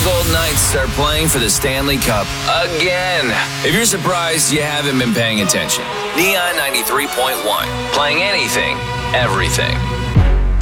Golden Knights are playing for the Stanley Cup again. If you're surprised, you haven't been paying attention. Neon 93.1, playing anything, everything.